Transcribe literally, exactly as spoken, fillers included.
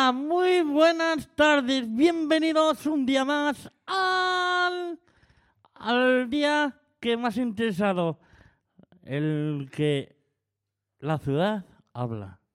Hola, muy buenas tardes. Bienvenidos un día más al, al día que más interesado, el que la ciudad habla.